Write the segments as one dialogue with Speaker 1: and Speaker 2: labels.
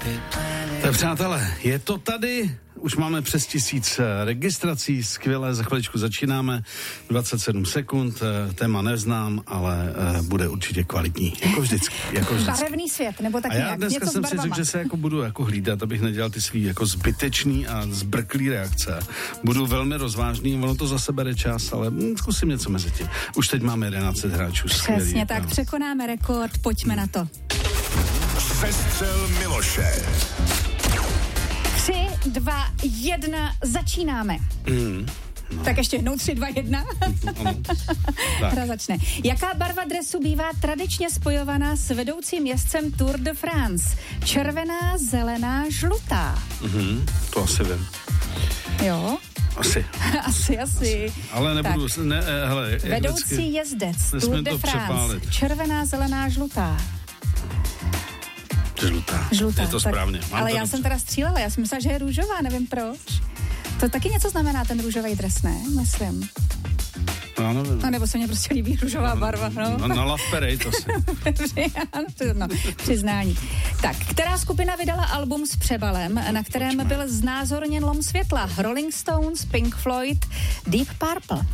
Speaker 1: Tak přátelé, je to tady, už máme přes 1000 registrací, skvěle, za chviličku začínáme, 27 sekund, téma neznám, ale bude určitě kvalitní, jako vždycky.
Speaker 2: Barevný svět, nebo tak nějak, něco s barvama. A já dneska jsem si řekl, že se jako budu jako hlídat, abych nedělal ty svý jako zbytečný a zbrklý reakce. Budu velmi rozvážný, ono to zase bere čas, ale zkusím něco mezi tím. Už teď máme 11 hráčů. Přesně
Speaker 1: skvělý,
Speaker 2: tak, překonáme rekord, pojďme na to.
Speaker 3: Sestřel Miloše.
Speaker 2: 3, 2, 1, začínáme. No. Tak ještě jednou 3, 2, 1. Hra začne. Jaká barva dresu bývá tradičně spojovaná s vedoucím jezdcem Tour de France? Červená, zelená, žlutá.
Speaker 1: To asi vím.
Speaker 2: Jo? Asi.
Speaker 1: Ale nebudu... hele,
Speaker 2: vedoucí jezdec Tour de France. Červená, zelená, žlutá. Žlutá.
Speaker 1: Je to správně.
Speaker 2: Ale já jsem teda střílela, já jsem myslela, že je růžová, nevím proč. To taky něco znamená, ten růžový dres, ne? Myslím.
Speaker 1: Já nevím.
Speaker 2: No, nebo se mně prostě líbí růžová barva, no.
Speaker 1: Na Love Parade to si.
Speaker 2: No, přiznání. Tak, která skupina vydala album s přebalem, na kterém byl znázorněn lom světla? Rolling Stones, Pink Floyd, Deep Purple.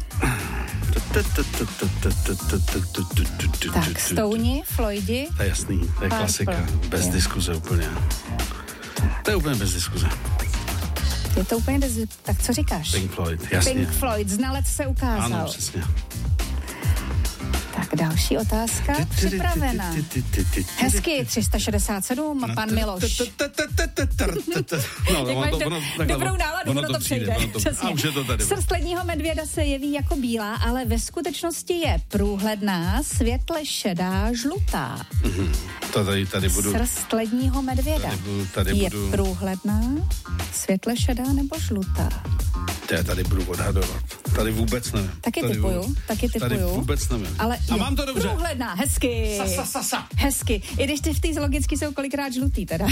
Speaker 2: Tak, Stoney, Floydi.
Speaker 1: To je jasný, to je klasika. Bez diskuze úplně. To je úplně bez diskuze.
Speaker 2: Je to úplně bez... Tak co říkáš?
Speaker 1: Pink Floyd, jasně.
Speaker 2: Pink Floyd, znalec se ukázal.
Speaker 1: Ano, přesně.
Speaker 2: Tak další otázka připravena. Hezky, 367, pan Miloš. Dobrou náladu, ono to přejde. Srst ledního medvěda se jeví jako bílá, ale ve skutečnosti je průhledná, světle šedá, žlutá.
Speaker 1: Tady budu...
Speaker 2: Srst ledního medvěda je průhledná, světle šedá nebo žlutá?
Speaker 1: Já tady budu odhadovat. Tady vůbec nevím.
Speaker 2: Taky typuju.
Speaker 1: Tady vůbec nevím.
Speaker 2: Ale
Speaker 1: a mám to dobře.
Speaker 2: Průhledná, hezky. Hezky. I když ty v té logicky jsou kolikrát žlutý teda.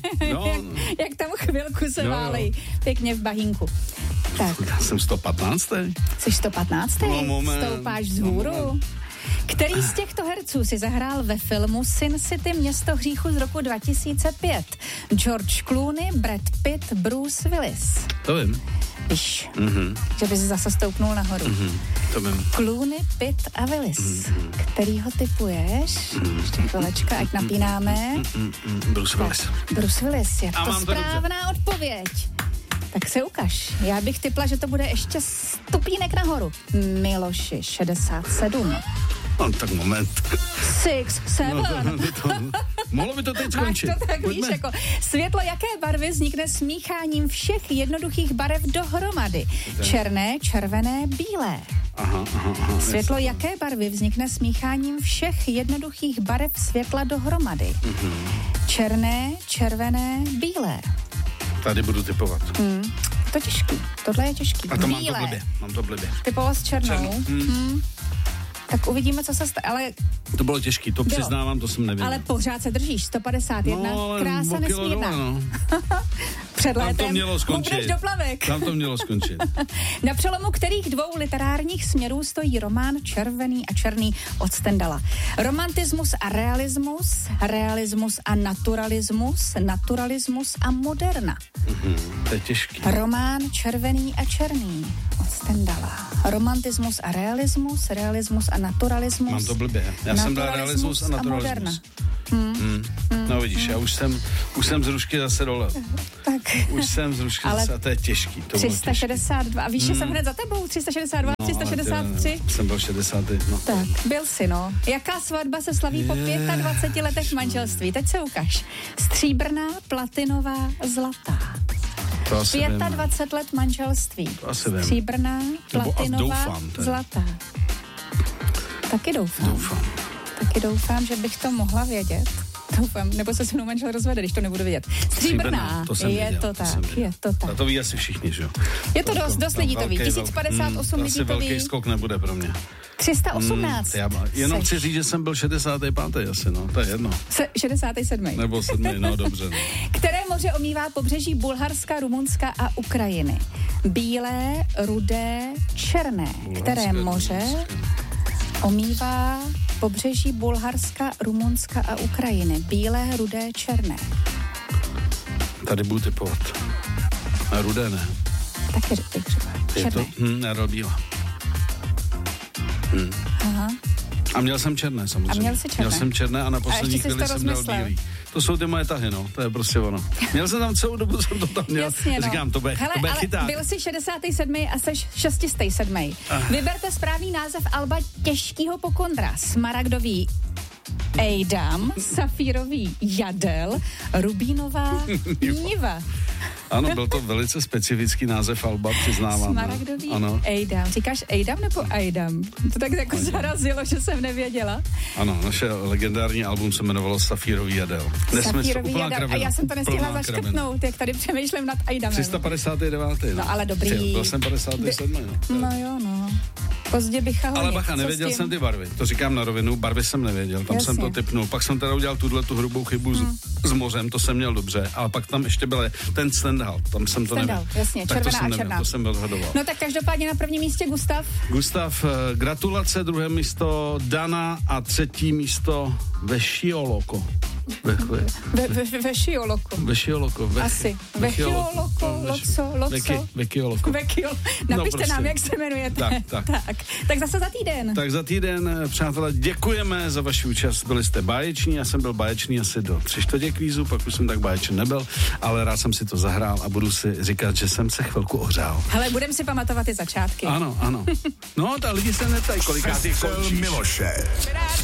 Speaker 2: jak tam chvilku se válej. Pěkně v bahínku. Tak.
Speaker 1: Já jsem 115.
Speaker 2: Jsi 115. Stoupáš vzhůru. Který z těchto herců si zahrál ve filmu Sin City, město hříchu z roku 2005? George Clooney, Brad Pitt, Bruce Willis.
Speaker 1: To vím.
Speaker 2: Víš, že by si zase stoupnul nahoru.
Speaker 1: To vím.
Speaker 2: Clooney, Pitt a Willis. Kterýho typuješ? Ještě chvilečka, ať napínáme.
Speaker 1: Bruce Willis.
Speaker 2: Bruce Willis, je to správná odpověď. Tak se ukaž. Já bych typla, že to bude ještě stupínek nahoru. Miloši, 67.
Speaker 1: No, tak moment.
Speaker 2: 6, 7.
Speaker 1: Mohlo by to teď skončit.
Speaker 2: Máš to tak, víš, jako světlo jaké barvy vznikne smícháním všech jednoduchých barev dohromady? Černé, červené, bílé.
Speaker 1: Aha,
Speaker 2: světlo jaké barvy vznikne smícháním všech jednoduchých barev světla dohromady? Černé, červené, bílé.
Speaker 1: Tady budu typovat.
Speaker 2: To je těžký. Tohle je těžký.
Speaker 1: A to mám to blbě.
Speaker 2: Typoval s černou. Tak uvidíme, co se stane, ale...
Speaker 1: To bylo těžký, to přiznávám, to jsem nevěděl.
Speaker 2: Ale pořád se držíš, 151, krása nesmírná. Před létem.
Speaker 1: Tam to mělo skončit.
Speaker 2: Do plavek.
Speaker 1: Tam to mělo skončit.
Speaker 2: Na přelomu kterých dvou literárních směrů stojí román Červený a černý od Stendala? Romantismus a realismus, realismus a naturalismus, naturalismus a moderna.
Speaker 1: To je těžký.
Speaker 2: Román Červený a černý od Stendala. Romantismus a realismus, realismus a naturalismus.
Speaker 1: Mám to blbě. Já jsem dal realismus a naturalismus. No vidíš, já už jsem z rušky zase dole.
Speaker 2: Tak.
Speaker 1: Už jsem z rušky zase, a to je těžký. To
Speaker 2: 362, a víš, že jsem hned za tebou, 362, 363.
Speaker 1: Jsem byl 60. No.
Speaker 2: Tak, byl jsi, no. Jaká svatba se slaví po 25 letech manželství? Teď se ukaž. Stříbrná, platinová, zlatá. 25 let manželství. Stříbrná, platinová, zlatá. Taky doufám, že bych to mohla vědět. Doufám, nebo se mnou manžel rozvede, když to nebudu vědět. Stříbrná, je to tak.
Speaker 1: A to ví asi všichni, že jo?
Speaker 2: Je to dost lidí to ví. 1058 lidí to ví.
Speaker 1: Velký skok nebude pro mě.
Speaker 2: 318.
Speaker 1: Jenom chci říct, že jsem byl 65. asi, no, to je jedno.
Speaker 2: 67.
Speaker 1: Nebo 7, no dobře. No.
Speaker 2: Které moře omývá pobřeží Bulharska, Rumunska a Ukrajiny? Bílé, rudé, černé. Které moře omývá pobřeží Bulharska, Rumunska a Ukrajiny? Bílé, rudé, černé.
Speaker 1: Tady budu typovat. A rudé ne.
Speaker 2: Taky řekl třeba.
Speaker 1: Je to Errol Bíla.
Speaker 2: Aha.
Speaker 1: A měl jsem černé samozřejmě.
Speaker 2: A měl jsi černé.
Speaker 1: Měl jsem černé a na poslední chvíli jsem dal bílý. To jsou ty moje tahy, no. To je prostě ono. Měl jsem tam celou dobu, jsem to tam měl.
Speaker 2: Jasně, no.
Speaker 1: Říkám, to bude chyták.
Speaker 2: Byl jsi 67. a jsi 607. Vyberte správný název alba těžkýho pokondra. Smaragdový Ejdam, safírový Jadel, rubínová Niva.
Speaker 1: Ano, byl to velice specifický název alba, přiznávám.
Speaker 2: Smaragdový Ejdam. Říkáš Ejdam nebo Ejdam? To tak jako zarazilo, že jsem nevěděla.
Speaker 1: Ano, naše legendární album se jmenovalo Safírový Jadel.
Speaker 2: Safírový Jadel. A já jsem to nestihla zaškrtnout, jak tady přemýšlím nad Ejdamem.
Speaker 1: 359.
Speaker 2: No ale dobrý.
Speaker 1: Byl jsem 57.
Speaker 2: No jo, no. Pozdě bych
Speaker 1: ale bacha, nevěděl jsem ty barvy. To říkám na rovinu, barvy jsem nevěděl. Tam jsem to tipnul. Pak jsem teda udělal tu hrubou chybu s mořem, to jsem měl dobře. Ale pak tam ještě byl ten Stendhal, tam jsem to nevěděl.
Speaker 2: Jasně, červená a černá.
Speaker 1: To jsem odhadoval.
Speaker 2: No tak každopádně na prvním místě Gustav.
Speaker 1: Gustav, gratulace, druhé místo Dana a třetí místo Vešioloko.
Speaker 2: Vešioloko. Asi. Vešioloko, loco.
Speaker 1: Vekioloko.
Speaker 2: Napište nám, jak se jmenujete. Tak zase za týden.
Speaker 1: Tak za týden, přátelé, děkujeme za vaši účast. Byli jste báječní, já jsem byl báječný asi do 3/4 kvízu, pak už jsem tak báječný nebyl, ale rád jsem si to zahrál a budu si říkat, že jsem se chvilku ohřál.
Speaker 2: Hele, budeme si pamatovat ty začátky.
Speaker 1: Ano. No, ta lidi se neptají, kolikátý končíš.
Speaker 3: Miloše.